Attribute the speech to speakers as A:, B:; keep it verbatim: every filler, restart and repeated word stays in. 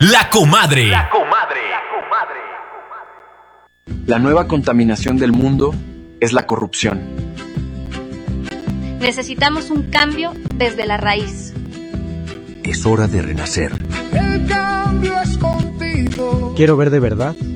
A: La Comadre.
B: La Comadre. La Comadre.
C: La nueva contaminación del mundo es la corrupción.
D: Necesitamos un cambio desde la raíz.
E: Es hora de renacer.
F: El cambio es contigo.
G: Quiero ver de verdad